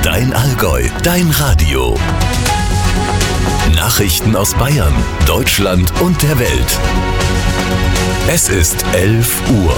Dein Allgäu, dein Radio. Nachrichten aus Bayern, Deutschland und der Welt. Es ist 11 Uhr.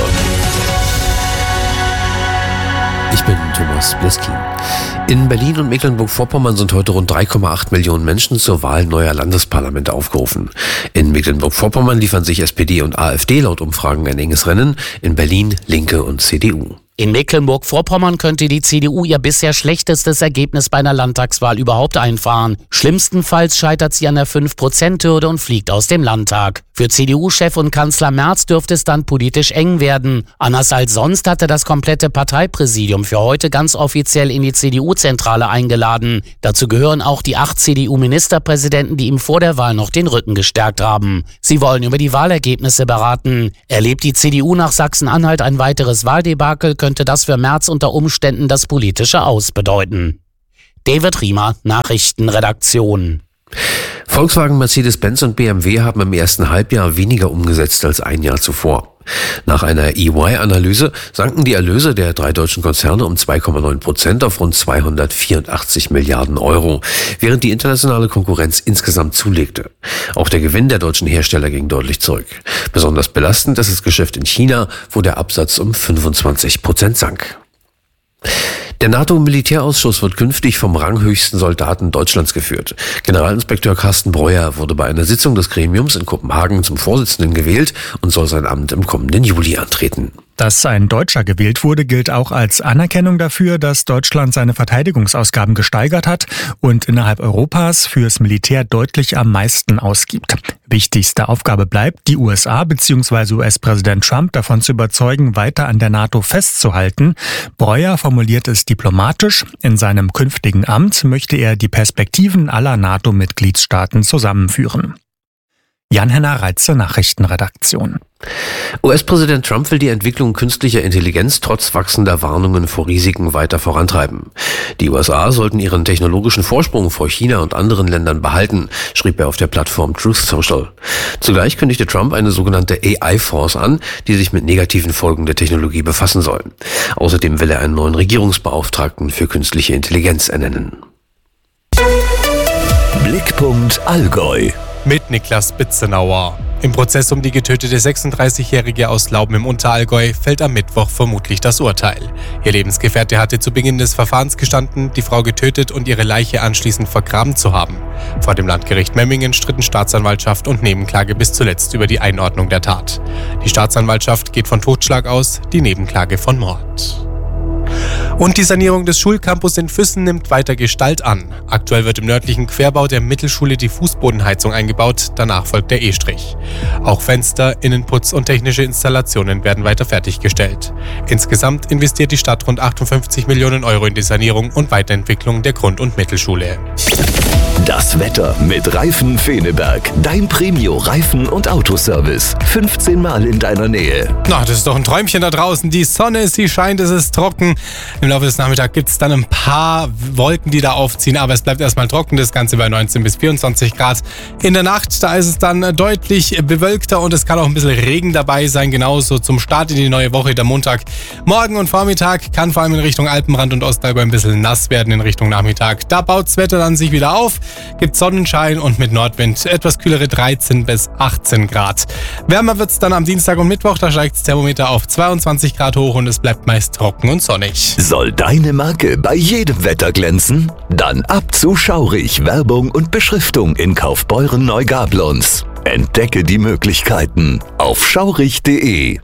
Ich bin Thomas Bliskin. In Berlin und Mecklenburg-Vorpommern sind heute rund 3,8 Millionen Menschen zur Wahl neuer Landesparlamente aufgerufen. In Mecklenburg-Vorpommern liefern sich SPD und AfD laut Umfragen ein enges Rennen, in Berlin Linke und CDU. In Mecklenburg-Vorpommern könnte die CDU ihr bisher schlechtestes Ergebnis bei einer Landtagswahl überhaupt einfahren. Schlimmstenfalls scheitert sie an der 5%-Hürde und fliegt aus dem Landtag. Für CDU-Chef und Kanzler Merz dürfte es dann politisch eng werden. Anders als sonst hatte das komplette Parteipräsidium für heute ganz offiziell in die CDU-Zentrale eingeladen. Dazu gehören auch die 8 CDU-Ministerpräsidenten, die ihm vor der Wahl noch den Rücken gestärkt haben. Sie wollen über die Wahlergebnisse beraten. Erlebt die CDU nach Sachsen-Anhalt ein weiteres Wahldebakel, könnte das für Merz unter Umständen das politische Aus bedeuten. David Riemer, Nachrichtenredaktion. Volkswagen, Mercedes-Benz und BMW haben im ersten Halbjahr weniger umgesetzt als ein Jahr zuvor. Nach einer EY-Analyse sanken die Erlöse der 3 deutschen Konzerne um 2,9% auf rund 284 Milliarden Euro, während die internationale Konkurrenz insgesamt zulegte. Auch der Gewinn der deutschen Hersteller ging deutlich zurück. Besonders belastend ist das Geschäft in China, wo der Absatz um 25% sank. Der NATO-Militärausschuss wird künftig vom ranghöchsten Soldaten Deutschlands geführt. Generalinspekteur Carsten Breuer wurde bei einer Sitzung des Gremiums in Kopenhagen zum Vorsitzenden gewählt und soll sein Amt im kommenden Juli antreten. Dass ein Deutscher gewählt wurde, gilt auch als Anerkennung dafür, dass Deutschland seine Verteidigungsausgaben gesteigert hat und innerhalb Europas fürs Militär deutlich am meisten ausgibt. Wichtigste Aufgabe bleibt, die USA bzw. US-Präsident Trump davon zu überzeugen, weiter an der NATO festzuhalten. Breuer formuliert es diplomatisch. In seinem künftigen Amt möchte er die Perspektiven aller NATO-Mitgliedstaaten zusammenführen. Jan-Henner Reitze, Nachrichtenredaktion. US-Präsident Trump will die Entwicklung künstlicher Intelligenz trotz wachsender Warnungen vor Risiken weiter vorantreiben. Die USA sollten ihren technologischen Vorsprung vor China und anderen Ländern behalten, schrieb er auf der Plattform Truth Social. Zugleich kündigte Trump eine sogenannte AI-Force an, die sich mit negativen Folgen der Technologie befassen soll. Außerdem will er einen neuen Regierungsbeauftragten für künstliche Intelligenz ernennen. Blickpunkt Allgäu. Mit Niklas Bitzenauer. Im Prozess um die getötete 36-Jährige aus Lauben im Unterallgäu fällt am Mittwoch vermutlich das Urteil. Ihr Lebensgefährte hatte zu Beginn des Verfahrens gestanden, die Frau getötet und ihre Leiche anschließend vergraben zu haben. Vor dem Landgericht Memmingen stritten Staatsanwaltschaft und Nebenklage bis zuletzt über die Einordnung der Tat. Die Staatsanwaltschaft geht von Totschlag aus, die Nebenklage von Mord. Und die Sanierung des Schulcampus in Füssen nimmt weiter Gestalt an. Aktuell wird im nördlichen Querbau der Mittelschule die Fußbodenheizung eingebaut, danach folgt der E-Strich. Auch Fenster, Innenputz und technische Installationen werden weiter fertiggestellt. Insgesamt investiert die Stadt rund 58 Millionen Euro in die Sanierung und Weiterentwicklung der Grund- und Mittelschule. Das Wetter mit Reifen Feneberg. Dein Premio-Reifen- und Autoservice. 15 Mal in deiner Nähe. Na, das ist doch ein Träumchen da draußen. Die Sonne, sie scheint, es ist trocken. Im Laufe des Nachmittags gibt es dann ein paar Wolken, die da aufziehen, aber es bleibt erstmal trocken. Das Ganze bei 19 bis 24 Grad. In der Nacht, da ist es dann deutlich bewölkter und es kann auch ein bisschen Regen dabei sein. Genauso zum Start in die neue Woche, der Montag. Morgen und Vormittag kann vor allem in Richtung Alpenrand und Ostallgäu ein bisschen nass werden in Richtung Nachmittag. Da baut das Wetter dann sich wieder auf. Gibt Sonnenschein und mit Nordwind etwas kühlere 13 bis 18 Grad. Wärmer wird es dann am Dienstag und Mittwoch, da steigt das Thermometer auf 22 Grad hoch und es bleibt meist trocken und sonnig. Soll deine Marke bei jedem Wetter glänzen? Dann ab zu Schaurig, Werbung und Beschriftung in Kaufbeuren-Neugablonz. Entdecke die Möglichkeiten auf schaurig.de.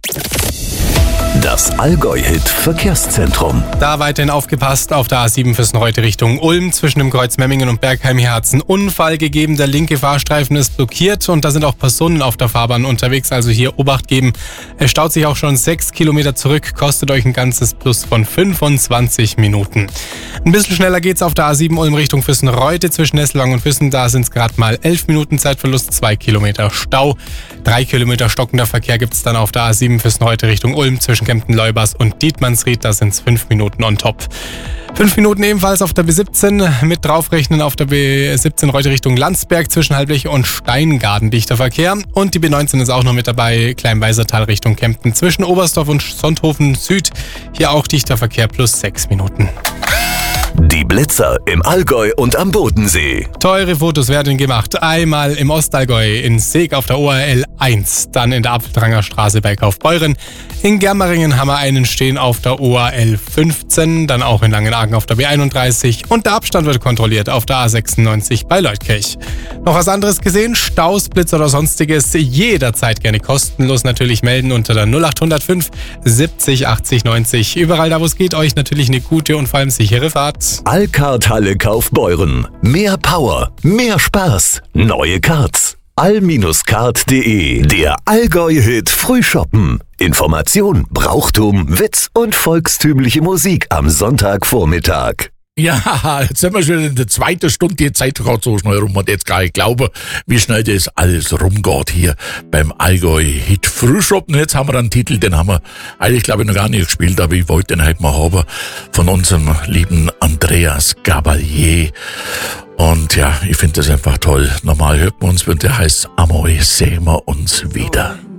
Das Allgäu-Hit-Verkehrszentrum. Da weiterhin aufgepasst, auf der A7 Füssen-Reute Richtung Ulm. Zwischen dem Kreuz Memmingen und Bergheim hier hat es einen Unfall gegeben. Der linke Fahrstreifen ist blockiert und da sind auch Personen auf der Fahrbahn unterwegs. Also hier Obacht geben. Es staut sich auch schon 6 Kilometer zurück, kostet euch ein ganzes Plus von 25 Minuten. Ein bisschen schneller geht's auf der A7 Ulm Richtung Füssen-Reute. Zwischen Nesselwang und Füssen, da sind es gerade mal 11 Minuten Zeitverlust, 2 Kilometer Stau. 3 Kilometer stockender Verkehr gibt es dann auf der A7 Füssen-Reute Richtung Ulm. Zwischen Kempten-Leubers und Dietmannsried, da sind es 5 Minuten on top. 5 Minuten ebenfalls auf der B17, mit draufrechnen auf der B17 Reute Richtung Landsberg zwischen Halblech und Steingaden dichter Verkehr. Und die B19 ist auch noch mit dabei, Kleinweisertal Richtung Kempten zwischen Oberstdorf und Sonthofen Süd. Hier auch dichter Verkehr plus 6 Minuten. Die Blitzer im Allgäu und am Bodensee. Teure Fotos werden gemacht. Einmal im Ostallgäu, in Seeg auf der ORL 1, dann in der Apfeldranger Straße bei Kaufbeuren. In Germeringen haben wir einen stehen auf der ORL 15, dann auch in Langenargen auf der B31 und der Abstand wird kontrolliert auf der A96 bei Leutkirch. Noch was anderes gesehen? Staus, Blitz oder sonstiges jederzeit gerne kostenlos natürlich melden unter der 0805 70 80 90. Überall da, wo es geht, euch natürlich eine gute und vor allem sichere Fahrt. Allkart-Halle Kaufbeuren. Mehr Power, mehr Spaß, neue Karts. all-kart.de. Der Allgäu-Hit Frühshoppen. Information, Brauchtum, Witz und volkstümliche Musik am Sonntagvormittag. Ja, jetzt sind wir schon in der zweiten Stunde, die Zeit geht so schnell rum und jetzt gar nicht glauben, wie schnell das alles rumgeht hier beim Allgäu-Hit Frühschoppen. Jetzt haben wir einen Titel, den haben wir eigentlich, glaube ich, noch gar nicht gespielt, aber ich wollte den heute mal haben von unserem lieben Andreas Gabalier. Und ja, ich finde das einfach toll. Normal hört man uns, wenn der heißt Amoi, sehen wir uns wieder.